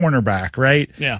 cornerback, right? Yeah.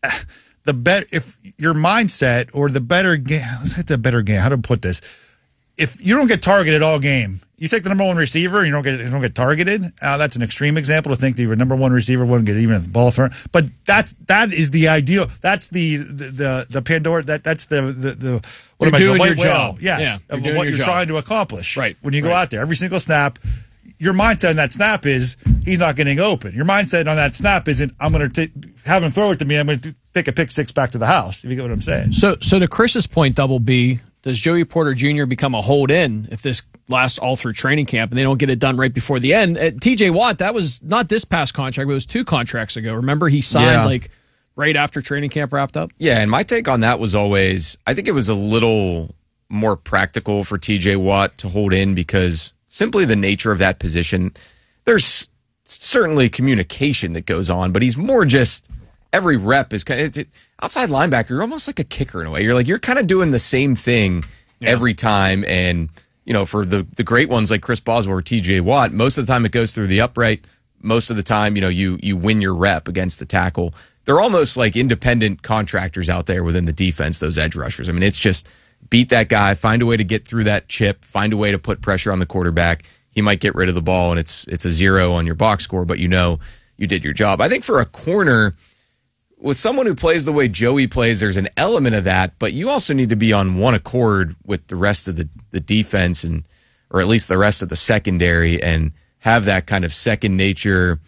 If your mindset or the better game, let's hit the better game. How to put this? If you don't get targeted all game, you take the number one receiver and you don't get targeted. That's an extreme example to think that your number one receiver wouldn't get even a ball thrown. But that is the ideal. That's the Pandora. That's the what you're am I doing saying? your job. Yes, Yeah, of you're what doing you're your trying to accomplish. Right. When you go out there, every single snap. Your mindset on that snap is he's not getting open. Your mindset on that snap isn't I'm going to have him throw it to me. I'm going to pick a pick six back to the house. If you get what I'm saying. So to Chris's point, Double B, does Joey Porter Jr. become a hold in if this lasts all through training camp and they don't get it done right before the end? TJ Watt, that was not this past contract, but it was 2 contracts ago. Remember, he signed right after training camp wrapped up? Yeah, and my take on that was always, I think it was a little more practical for TJ Watt to hold in because simply the nature of that position, there's certainly communication that goes on, but he's more just every rep is kind of outside linebacker. You're almost like a kicker in a way. You're kind of doing the same thing every time. And, for the great ones like Chris Boswell or TJ Watt, most of the time it goes through the upright. Most of the time, you win your rep against the tackle. They're almost like independent contractors out there within the defense, those edge rushers. I mean, it's just beat that guy, find a way to get through that chip, find a way to put pressure on the quarterback. He might get rid of the ball, and it's a 0 on your box score, but you did your job. I think for a corner, with someone who plays the way Joey plays, there's an element of that, but you also need to be on one accord with the rest of the defense or at least the rest of the secondary and have that kind of second nature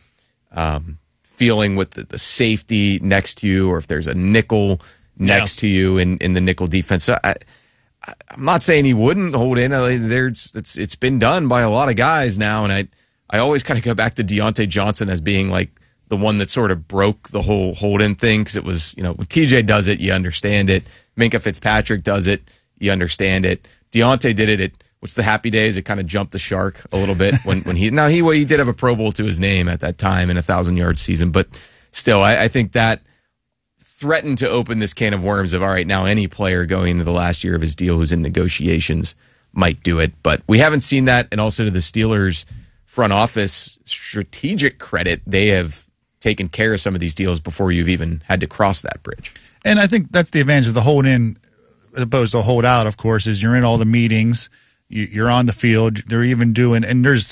feeling with the safety next to you or if there's a nickel next to you in the nickel defense. So I'm not saying he wouldn't hold in. It's been done by a lot of guys now, and I always kind of go back to Deontay Johnson as being like the one that sort of broke the whole hold in thing because it was, when TJ does it, you understand it. Minkah Fitzpatrick does it, you understand it. Deontay did it what's the happy days? It kind of jumped the shark a little bit when he did have a Pro Bowl to his name at that time in a 1,000-yard season, but still, I think that threatened to open this can of worms of, all right, now any player going into the last year of his deal who's in negotiations might do it. But we haven't seen that. And also to the Steelers front office strategic credit, they have taken care of some of these deals before you've even had to cross that bridge. And I think that's the advantage of the hold in as opposed to hold out, of course, is you're in all the meetings, you're on the field, they're even doing, and there's